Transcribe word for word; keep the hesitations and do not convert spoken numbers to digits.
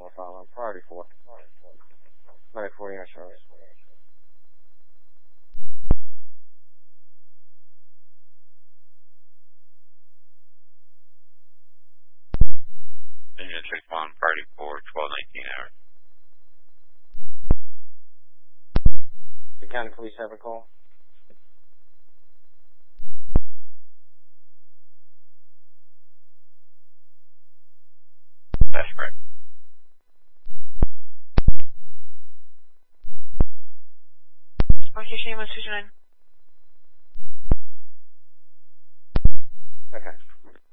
four five one, priority four. Medic forty on Charlotte. Union six one, priority four, twelve nineteen hours. The county police have a call. That's correct. Okay, Shane, one two nine. Okay.